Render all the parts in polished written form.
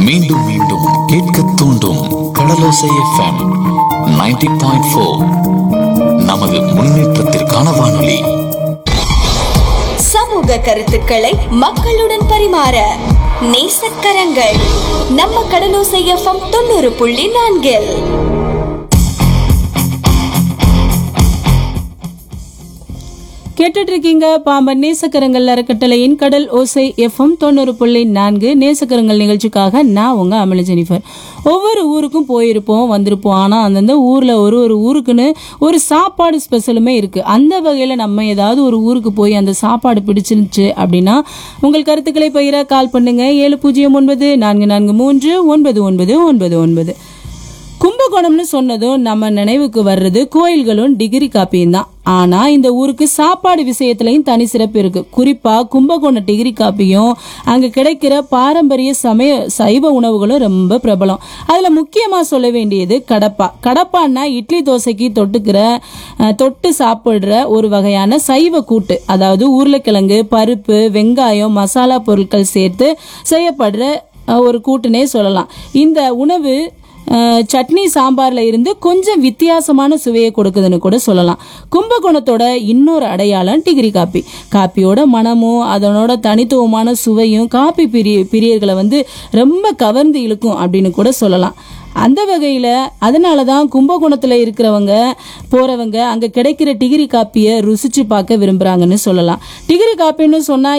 மீண்டும் மீண்டும் கேட்க தூண்டும் கடலோசை எஃப்எம் 90.4. நமது முன்னேற்றத்திற்கான வானொலி. சமூக கருத்துக்களை மக்களுடன் பரிமாற நேசக்கரங்கள் நம்ம கடலோசை எஃப்எம் 90.4. கேட்டுட்டு இருக்கீங்க பாம்பன் நேசக்கரங்கள் அறக்கட்டளையின் கடல் ஓசை எஃப்எம் 90.4 நேசக்கரங்கள் நிகழ்ச்சிக்காக நான் உங்க அமல ஜெனிஃபர். ஒவ்வொரு ஊருக்கும் போயிருப்போம் வந்திருப்போம், ஆனா அந்தந்த ஊர்ல ஒரு ஊருக்குன்னு ஒரு சாப்பாடு ஸ்பெஷலுமே இருக்கு. அந்த வகையில நம்ம ஏதாவது ஒரு ஊருக்கு போய் அந்த சாப்பாடு பிடிச்சிருந்துச்சு அப்படின்னா உங்கள் கருத்துக்களை பகிர கால் பண்ணுங்க. 7009439999. கும்பகோணம்னு சொன்னதும் நம்ம நினைவுக்கு வர்றது கோயில்களும் டிகிரி காப்பியும் தான். ஆனா இந்த ஊருக்கு சாப்பாடு விஷயத்திலையும் தனி சிறப்பு இருக்கு. குறிப்பா கும்பகோணம் டிகிரி காப்பியும் அங்க கிடைக்கிற பாரம்பரிய சைவ உணவுகளும் ரொம்ப பிரபலம். அதுல முக்கியமா சொல்ல வேண்டியது கடப்பா. கடப்பான்னா இட்லி தோசைக்கு தொட்டு சாப்பிடுற ஒரு வகையான சைவ கூட்டு. அதாவது உருளைக்கிழங்கு, பருப்பு, வெங்காயம், மசாலா பொருட்கள் சேர்த்து செய்யப்படுற ஒரு கூட்டுனே சொல்லலாம். இந்த உணவு சட்னி சாம்பார்ல இருந்து கொஞ்சம் வித்தியாசமான சுவையை கொடுக்குதுன்னு கூட சொல்லலாம். கும்பகோணத்தோட இன்னொரு அடையாளம் டிகிரி காப்பி. காப்பியோட மனமும் அதனோட தனித்துவமான சுவையும் காப்பி பிரியர்களை ரொம்ப கவர்ந்து இழுக்கும் அப்படின்னு கூட சொல்லலாம். அந்த வகையில் அதனாலதான் கும்பகோணத்தில் போறவங்க அங்கே கிடைக்கிற டிகிரி காப்பியை ருசிச்சு பார்க்க விரும்புகிறாங்கன்னு சொல்லலாம். டிகிரி காப்பின்னு சொன்னால்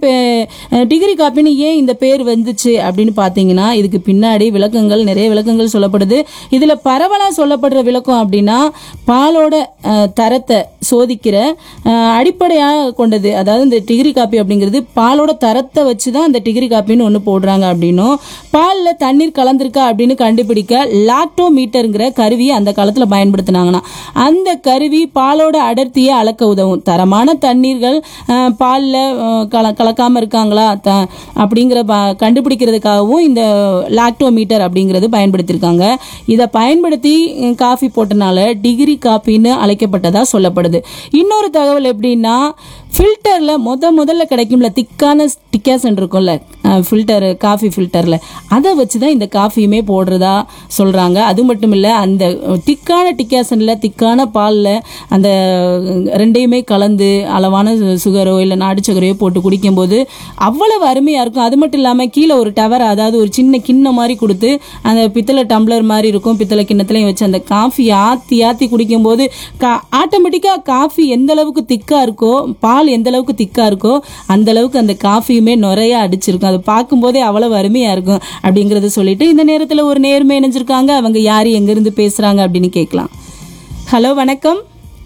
டிகிரி காப்பின்னு ஏன் இந்த பேர் வந்துச்சு அப்படின்னு பார்த்தீங்கன்னா இதுக்கு பின்னாடி நிறைய விளக்கங்கள் சொல்லப்படுது. இதில் பரவலாக சொல்லப்படுற விளக்கம் அப்படின்னா பாலோட தரத்தை சோதிக்கிற அடிப்படையாக கொண்டது. அதாவது இந்த டிகிரி காப்பி அப்படிங்கிறது பாலோட தரத்தை வச்சு தான் இந்த டிகிரி காப்பின்னு ஒன்று போடுறாங்க அப்படின்னும், பாலில் தண்ணீர் கலந்திருக்கா அப்படின்னு கண்டுபிடிக்க லாக்டோமீட்டர்ங்கிற கருவியை அந்த காலத்துல பயன்படுத்தினாங்கன்னா அந்த கருவி பாலோட அடர்த்தியை அளக்க உதவும். தரமான தண்ணீர்கள் பால்ல கலக்காம இருக்காங்களா அப்படிங்கிற கண்டுபிடிக்கிறதுக்காகவும் இந்த லாக்டோமீட்டர் அப்படிங்கிறது பயன்படுத்தியிருக்காங்க. இதை பயன்படுத்தி காஃபி போட்டனால டிகிரி காப்பின்னு அழைக்கப்பட்டதா சொல்லப்படுது. இன்னொரு தகவல் எப்படின்னா ஃபில்டர்ல முதல்ல கிடைக்கும்ல திக்கான டிகாசன் இருக்கும்ல ஃபில்டர், காஃபி ஃபில்டர்ல அதை வச்சுதான் இந்த காஃபியுமே போடுறதா சொல்றாங்க. அது மட்டும் இல்ல அந்த திக்கான டிகாசன்ல திக்கான பால்ல அந்த ரெண்டையுமே கலந்து அளவான சுகரோ இல்ல நாட்டு சக்கரையோ போட்டு குடிக்கும் போது அவ்வளவு அருமையா இருக்கும். அது மட்டும் இல்லாம கீழே ஒரு டவர், அதாவது ஒரு சின்ன கிண்ணம் மாதிரி கொடுத்து அந்த பித்தளை டம்ளர் மாதிரி இருக்கும், பித்தளை கிண்ணத்திலையும் வச்சு அந்த காஃபி ஆத்தி குடிக்கும் போது ஆட்டோமேட்டிக்கா காஃபி எந்த அளவுக்கு திக்கா இருக்கோ, பால் எந்த அளவுக்கு திக்கா இருக்கோ அந்த அளவுக்கு அந்த காஃபியுமே நிறைய அடிச்சிருக்கும். அதை பார்க்கும் போதே அவ்வளவு அருமையா இருக்கும் அப்படிங்கறத சொல்லிட்டு இந்த நேரத்துல ஒரு நேர்மை இணைஞ்சிருக்காங்க. அவங்க யாரு எங்க இருந்து பேசுறாங்க அப்படின்னு கேட்கலாம். ஹலோ, வணக்கம்.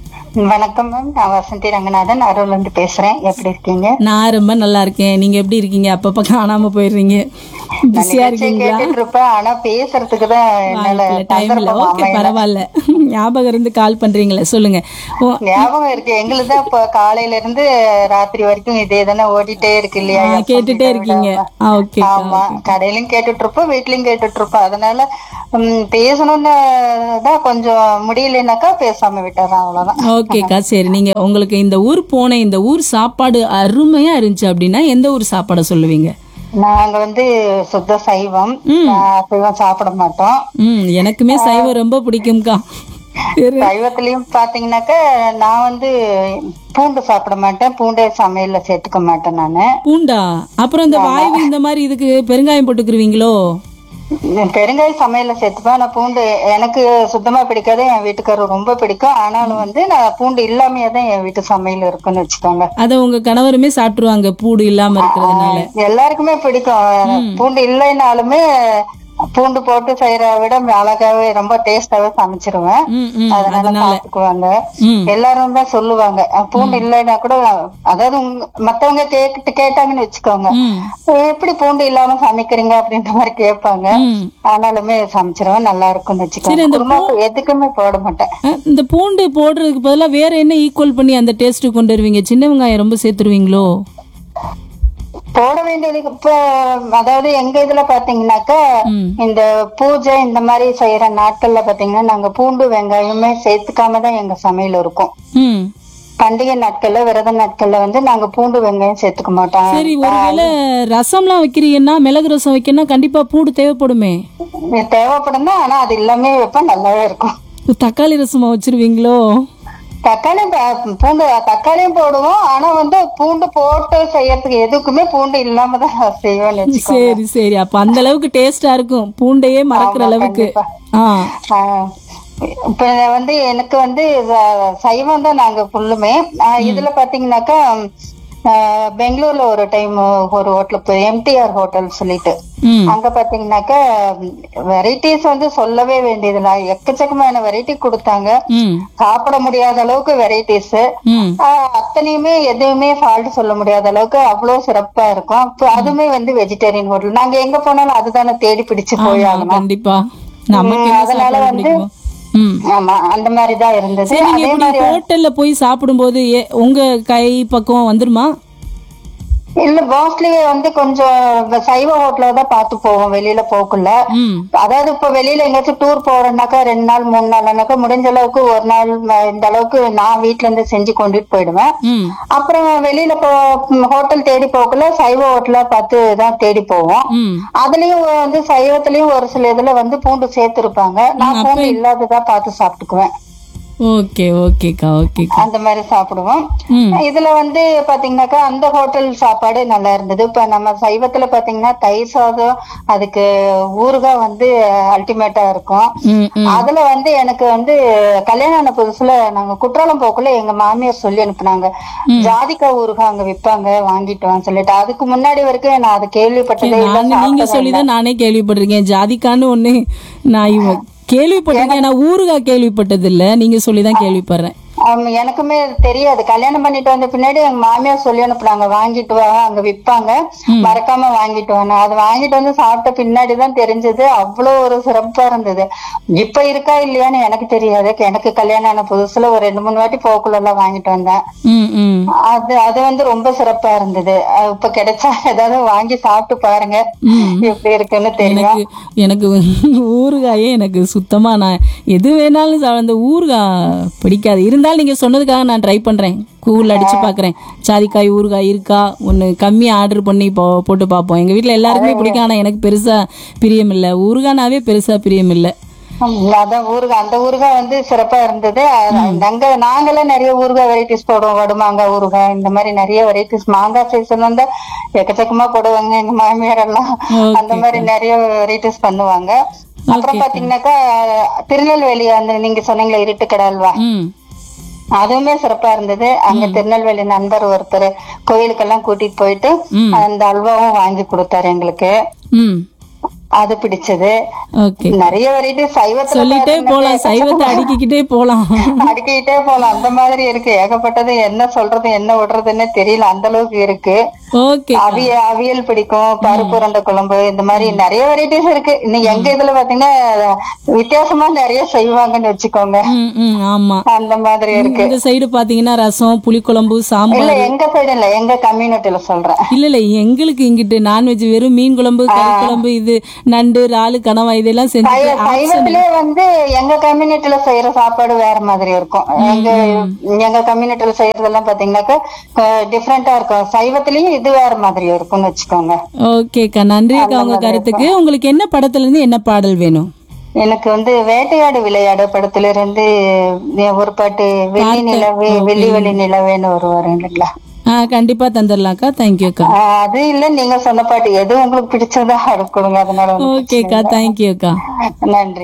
வணக்கம் மேம், நான் வசந்தி ரங்கநாதன் அருள்ல இருந்து பேசுறேன். எப்படி இருக்கீங்க? நான் ரொம்ப நல்லா இருக்கேன். நீங்க எப்படி இருக்கீங்க? அப்பப்ப காணாம போயிடுறீங்க, பிஸியா இருக்கீங்களா? ஆனா பேசுறதுக்கு டைம் இல்ல. ஓகே, பரவாயில்ல. ஞாபகம் இருந்து கால் பண்றீங்களா? சொல்லுங்க. ஞாபகம் இருக்கு. எங்களுக்கு தான் இப்ப காலையில இருந்து ராத்திரி வரைக்கும் இதே தானே ஓடிட்டே இருக்கு இல்லையா? கேட்டுட்டே இருக்கீங்க. ஆமா, கடையிலயும் கேட்டுட்டு இருப்போம், வீட்லயும் கேட்டுட்டு இருப்போம். அதனால பேசணும்னு தான் கொஞ்சம் முடியலனாக்கா பேசாம விட்டுறேன், அவ்வளவுதான். ஓகேக்கா, சரி. நீங்க உங்களுக்கு இந்த ஊர் சாப்பாடு அருமையா இருந்துச்சு அப்படின்னா எந்த ஊர் சாப்பாடை சொல்லுவீங்க? நாங்க சுத்த சைவம், அசைவம் சாப்பிட மாட்டோம். எனக்குமே சைவம் ரொம்ப பிடிக்கும்க்கா. சைவத்திலயும் பாத்தீங்கன்னாக்க நான் பூண்டு சாப்பிட மாட்டேன். பூண்டே சமையல்ல சேர்த்துக்க மாட்டேன் நானு. பூண்டா? அப்புறம் இந்த வாய்வு இந்த மாதிரி இதுக்கு பெருங்காயம் போட்டுக்குருவீங்களோ? பெருங்காயம் சமையல்ல சேர்த்துப்பேன். ஆனா பூண்டு எனக்கு சுத்தமா பிடிக்காது, என் வீட்டுக்காரர் ரொம்ப பிடிக்கும். ஆனாலும் நான் பூண்டு இல்லாமையே தான் என் வீட்டு சமையல் இருக்குன்னு வச்சுக்கோங்க. அத உங்க கணவருமே சாப்பிட்டுருவாங்க பூண்டு இல்லாம இருக்கிறதுனால? எல்லாருக்குமே பிடிக்கும். பூண்டு இல்லைனாலுமே பூண்டு போட்டு செய்யற விட அழகாவே ரொம்ப டேஸ்டாவே சமைச்சிருவேன். அதனால சாப்பிட்டுக்குவாங்க. எல்லாரும் தான் சொல்லுவாங்க பூண்டு இல்லைன்னா கூட, அதாவது மத்தவங்க கேட்டாங்கன்னு வச்சுக்கோங்க, எப்படி பூண்டு இல்லாம சமைக்கிறீங்க அப்படின்ற மாதிரி கேட்பாங்க. ஆனாலுமே சமைச்சிருவேன், நல்லா இருக்கும்னு வச்சுக்கோங்க. எதுக்குமே போட மாட்டேன். இந்த பூண்டு போடுறதுக்கு பதிலாக வேற என்ன ஈக்குவல் பண்ணி அந்த டேஸ்ட் கொண்டு வருவீங்க? சின்ன வெங்காயம் ரொம்ப சேர்த்துருவீங்களோ? போட வேண்டியது இப்ப அதாவது எங்க இதுல பாத்தீங்கன்னாக்கா இந்த பூஜை இந்த மாதிரி செய்யற நாட்கள்ல பாத்தீங்கன்னா நாங்க பூண்டு வெங்காயமே சேர்த்துக்காம தான் எங்க சமையல் இருக்கும். பண்டிகை நாட்கள்ல விரத நாட்கள்ல வந்து நாங்க பூண்டு வெங்காயம் சேர்த்துக்க மாட்டோம். சரி, ஒருவேளை ரசம்லாம் வைக்கிறீங்கன்னா, மிளகு ரசம் வைக்கணும்னா கண்டிப்பா பூண்டு தேவைப்படுமே. தேவைப்படும் தான், ஆனா அது எல்லாமே வைப்பேன், நல்லாவே இருக்கும். தக்காளி ரசமா வச்சிருவீங்களோ? தக்காளி பூண்டு தக்காளியும் போடுவோம், ஆனா வந்து பூண்டு போட்டு செய்யறதுக்கு எதுக்குமே பூண்டு இல்லாம தான் செய்வேன்னு வச்சுக்கோங்க. சரி சரி, அப்ப அந்த அளவுக்கு டேஸ்டா இருக்கும், பூண்டையே மறக்கிற அளவுக்கு. இப்ப வந்து எனக்கு வந்து சைவம் தான் நாங்க ஃபுல்லுமே. இதுல பாத்தீங்கன்னாக்கா பெங்களூர்ல ஒரு டைம் ஒரு ஹோட்டல் போய் எம்டிஆர் ஹோட்டல் சொல்லிட்டு அங்க பாத்தீங்கன்னாக்கா வெரைட்டிஸ் வந்து சொல்லவே வேண்டியதுல எக்கச்சக்கமான வெரைட்டி கொடுத்தாங்க. சாப்பிட முடியாத அளவுக்கு வெரைட்டிஸ், அத்தனையுமே எதுவுமே ஃபால்ட் சொல்ல முடியாத அளவுக்கு அவ்வளவு சிறப்பா இருக்கும். அதுவுமே வந்து வெஜிடேரியன் ஹோட்டல். நாங்க எங்க போனாலும் அதுதானே தேடி பிடிச்சு போய் ஆகணும். கண்டிப்பா. அதனால வந்து ஆமா அந்த மாதிரிதான் இருந்தது. அதே மாதிரி ஹோட்டல்ல போய் சாப்பிடும்போது உங்க கை பக்கம் வந்துருமா? இல்ல, மோஸ்ட்லி வந்து கொஞ்சம் சைவ ஹோட்டல தான் பார்த்து போவோம் வெளியில போக்குள்ள. அதாவது இப்ப வெளியில எங்கேயாச்சும் டூர் போறோம்னாக்கா 2 நாள் 3 நாள்னாக்கா முடிஞ்ச அளவுக்கு ஒரு நாள் இந்த அளவுக்கு நான் வீட்டுல இருந்து செஞ்சு கொண்டுட்டு போயிடுவேன். அப்புறம் வெளியில ஹோட்டல் தேடி போக்குள்ள சைவ ஹோட்டலா பார்த்து தான் தேடி போவோம். அதுலயும் வந்து சைவத்திலயும் ஒரு சில இதுல வந்து பூண்டு சேர்த்து இருப்பாங்க. நான் பூண்டு இல்லாததா பார்த்து சாப்பிட்டுக்குவேன். ஓகே ஓகேக்கா, ஓகேக்கா. அந்த மாதிரி சாப்பிடுவோம். இதுல வந்து பாத்தீங்கன்னாக்கா அந்த ஹோட்டல் சாப்பாடு நல்லா இருந்தது. இப்ப நம்ம சைவத்துல பாத்தீங்கன்னா தயிர் சாதம், அதுக்கு ஊறுகாய் வந்து அல்டிமேட்டா இருக்கும். அதுல வந்து எனக்கு வந்து கல்யாணம் ஆன புதுசுல நாங்க குற்றாலம் போக்குள்ள எங்க மாமியார் சொல்லி அனுப்புனாங்க, ஜாதிக்காய் ஊறுகாய் அங்க விற்பாங்க, வாங்கிட்டு வான்னு சொல்லிட்டு. அதுக்கு முன்னாடி வரைக்கும் நான் அதை கேள்விப்பட்டதே இல்லை. நீங்க சொல்லிதான் நானே கேள்விப்பட்டிருக்கேன். ஜாதிக்கான்னு ஒண்ணு நான் கேள்விப்பட்டிருக்கேன், நான் ஊறுகாய் கேள்விப்பட்டது இல்ல, நீங்க சொல்லிதான் கேள்விப்படுறேன். எனக்குமே தெரியாது. கல்யாணம் பண்ணிட்டு வந்த பின்னாடி எங்க மாமியார் சொல்லி அனுப்புனாங்க, வாங்கிட்டு வா, அங்க விற்பாங்க, மறக்காம வாங்கிட்டு வாங்க. அது வாங்கிட்டு வந்து சாப்பிட்ட பின்னாடிதான் தெரிஞ்சது அவ்வளவு ஒரு சிறப்பா இருந்தது. இப்ப இருக்கா இல்லையான்னு எனக்கு தெரியாது. எனக்கு கல்யாணம் ஆன புதுசுல ஒரு 2-3 வாட்டி போக்குள்ள எல்லாம் வாங்கிட்டு வந்தேன். அது வந்து ரொம்ப சிறப்பா இருந்தது. இப்ப கிடைச்சா ஏதாவது வாங்கி சாப்பிட்டு பாருங்க, எப்படி இருக்குன்னு தெரியும். எனக்கு ஊறுகாயே எனக்கு சுத்தமா, நான் எது வேணாலும் அந்த ஊறுகாய் பிடிக்காது. இருந்தாலும் நீங்க சொன்னதுக்காக நான் ட்ரை பண்றேன், கூகுள் அடிச்சு பாக்குறேன். ஜாதிக்காய் ஊறுகாய் இருக்கா, ஒன்னு கம்மியா ஆர்டர் பண்ணி போட்டு பார்ப்போம். எங்க வீட்டுல எல்லாருக்குமே பிடிக்கும், ஆனா எனக்கு பெருசா பிரியம் இல்ல. ஊறுகானாவே பெருசா பிரியம் இல்ல. அதான் ஊறுகாய், அந்த ஊறுகாய் வந்து சிறப்பா இருந்தது. நாங்கெல்லாம் நிறைய ஊறுகாய் வெரைட்டிஸ் போடுவோம். வடுமாங்காய் ஊறுகாய், இந்த மாதிரி நிறைய வெரைட்டிஸ். மாங்காய் சீசன் வந்து எக்கச்சக்கமா போடுவாங்க எங்க மாமியார் எல்லாம். அந்த மாதிரி நிறைய வெரைட்டிஸ் பண்ணுவாங்க. அப்புறம் பாத்தீங்கன்னாக்கா திருநெல்வேலி அந்த நீங்க சொன்னீங்களா இருட்டுக்கடை அல்வா, அதுவுமே சிறப்பா இருந்தது. அங்க திருநெல்வேலி நண்பர் ஒருத்தர் கோயிலுக்கெல்லாம் கூட்டிட்டு போயிட்டு அந்த அல்வாவும் வாங்கி கொடுத்தாரு எங்களுக்கு. அது பிடிச்சது. நிறைய வெரைட்டி சொல்லிட்டே போலாம், சைவத்தை அடுக்கிக்கிட்டே போலாம். அந்த மாதிரி இருக்கு, ஏகப்பட்டது. என்ன சொல்றது என்ன விடுறதுன்னு தெரியல, அந்த அளவுக்கு இருக்கு. அவியல் பிடிக்கும், பருப்பு உருண்டை குழம்பு, இந்த மாதிரி நிறைய வெரைட்டிஸ் இருக்கு. இன்னும் எங்க இதுல பாத்தீங்கன்னா வித்தியாசமா நிறைய செய்வாங்கன்னு வச்சுக்கோங்க. ஆமா, அந்த மாதிரி இருக்கு. இந்த சைடு பாத்தீங்கன்னா ரசம், புளிக்குழம்பு, சாம்பார். இல்ல எங்க சைடு இல்ல, எங்க கம்யூனிட்டில சொல்றேன். இல்ல எங்களுக்கு இங்கிட்டு நான்வெஜ் வெறும் மீன் குழம்பு, கறி குழம்பு, இது நண்டு, இறாலு, கனவா இதெல்லாம் செஞ்சு. சைவத்திலே வந்து எங்க கம்யூனிட்டில செய்யற சாப்பாடு வேற மாதிரி இருக்கும். எங்க கம்யூனிட்டில செய்யறதெல்லாம் பாத்தீங்கன்னாக்கா டிஃபரெண்டா இருக்கும். சைவத்திலயும் இது வேற மாதிரி இருக்கும்னு வச்சுக்கோங்க. ஓகேக்கா, நன்றி அக்கா உங்க கருத்துக்கு. உங்களுக்கு என்ன படத்துல இருந்து என்ன பாடல் வேணும்? எனக்கு வந்து வேட்டையாடு விளையாடு படத்துல இருந்து ஒரு பாட்டு, வெள்ளி நிலவே வெள்ளி வெள்ளி நிலவேன்னு வருவாரு இல்லைங்களா? கண்டிப்பா தந்துடலாம்க்கா. தேங்க்யூக்கா. அது இல்ல, நீங்க சொன்ன பாட்டு எது உங்களுக்கு பிடிச்சதா கொடுங்க. அதனால ஓகேக்கா, தேங்க்யூக்கா, நன்றி.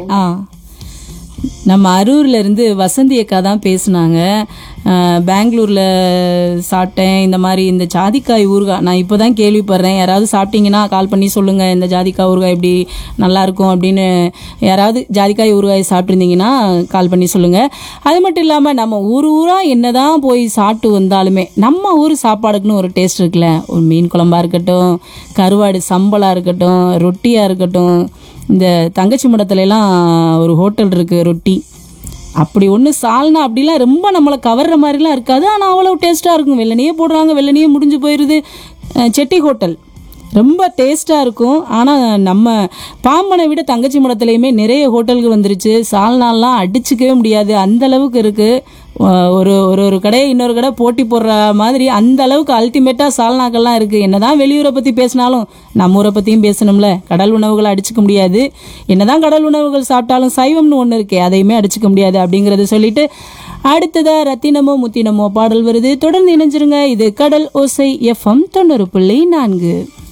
நம்ம அரூர்ல இருந்து வசந்தி அக்கா தான் பேசுனாங்க. பெங்களூர்ல சாப்பிட்டேன் இந்த மாதிரி இந்த ஜாதிக்காய் ஊறுகாய், நான் இப்போதான் கேள்விப்படுறேன். யாராவது சாப்பிட்டீங்கன்னா கால் பண்ணி சொல்லுங்க, இந்த ஜாதிக்காய் ஊறுகாய் எப்படி நல்லா இருக்கும் அப்படின்னு. யாராவது ஜாதிக்காய் ஊறுகாய் சாப்பிட்டுருந்தீங்கன்னா கால் பண்ணி சொல்லுங்க. அது மட்டும் இல்லாம நம்ம ஊரா என்னதான் போய் சாப்பிட்டு வந்தாலுமே நம்ம ஊர் சாப்பாடுக்குன்னு ஒரு டேஸ்ட் இருக்குல்ல. ஒரு மீன் குழம்பா இருக்கட்டும், கருவாடு சம்பலா இருக்கட்டும், ரொட்டியா இருக்கட்டும். இந்த தங்கச்சி மடத்துலலாம் ஒரு ஹோட்டல் இருக்கு, ரொட்டி அப்படி ஒன்று, சால்னா அப்படிலாம் ரொம்ப நம்மளை கவர்ற மாதிரிலாம் இருக்காது, ஆனால் அவ்வளோ டேஸ்ட்டாக இருக்கும். வெள்ளனையே போடுறாங்க, வெள்ளனையே முடிஞ்சு போயிடுது. செட்டி ஹோட்டல் ரொம்ப டேஸ்ட்டாக இருக்கும். ஆனால் நம்ம பாம்பனை விட தங்கச்சி மடத்துலையுமே நிறைய ஹோட்டல்கள் வந்துருச்சு. சால்னாலாம் அடிச்சுக்கவே முடியாது, அந்த அளவுக்கு இருக்குது. ஒரு ஒரு ஒரு கடை இன்னொரு கடை போட்டி போடுற மாதிரி அந்த அளவுக்கு அல்டிமேட்டா சால்னாக்கள்லாம் இருக்கு. என்னதான் வெளியூரை பத்தி பேசினாலும் நம்ம ஊரை பத்தியும் பேசணும்ல. கடல் உணவுகளை அடிச்சுக்க முடியாது. என்னதான் கடல் உணவுகள் சாப்பிட்டாலும் சைவம்னு ஒண்ணு இருக்கே, அதையுமே அடிச்சுக்க முடியாது அப்படிங்கறத சொல்லிட்டு அடுத்ததா ரத்தினமோ முத்தினமோ பாடல் வருது. தொடர்ந்து இணைஞ்சிருங்க. இது கடல் ஓசை FM 90.4.